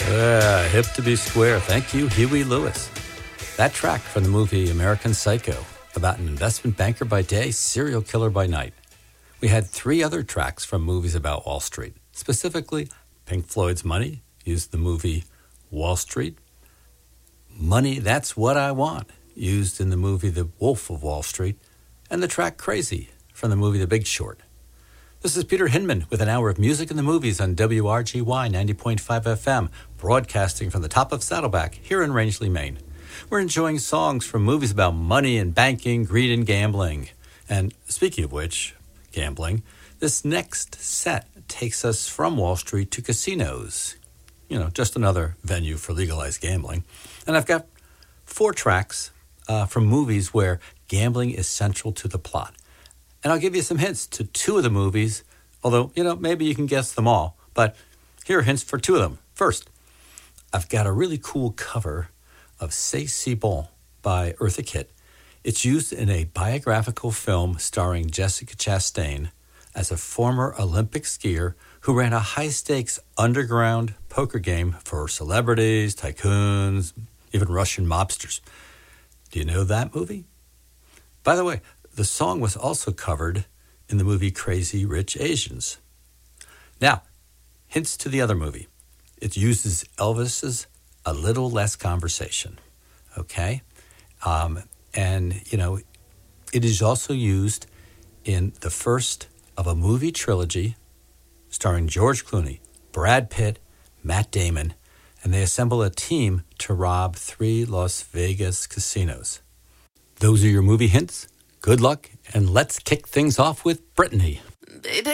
Hip to be square. Thank you, Huey Lewis. That track from the movie American Psycho, about an investment banker by day, serial killer by night. We had 3 other tracks from movies about Wall Street. Specifically, Pink Floyd's Money, used the movie Wall Street. Money, That's What I Want, used in the movie The Wolf of Wall Street. And the track Crazy from the movie The Big Short. This is Peter Hinman with an hour of music in the movies on WRGY 90.5 FM, broadcasting from the top of Saddleback here in Rangeley, Maine. We're enjoying songs from movies about money and banking, greed and gambling. And speaking of which, gambling, this next set takes us from Wall Street to casinos. You know, just another venue for legalized gambling. And I've got 4 tracks from movies where gambling is central to the plot. And I'll give you some hints to 2 of the movies, although, maybe you can guess them all. But here are hints for 2 of them. First, I've got a really cool cover of C'est Bon by Eartha Kitt. It's used in a biographical film starring Jessica Chastain as a former Olympic skier who ran a high-stakes underground poker game for celebrities, tycoons, even Russian mobsters. Do you know that movie? By the way, the song was also covered in the movie Crazy Rich Asians. Now, hints to the other movie. It uses Elvis's A Little Less Conversation, okay? It is also used in the first of a movie trilogy starring George Clooney, Brad Pitt, Matt Damon, and they assemble a team to rob 3 Las Vegas casinos. Those are your movie hints. Good luck, and let's kick things off with Brittany. Baby,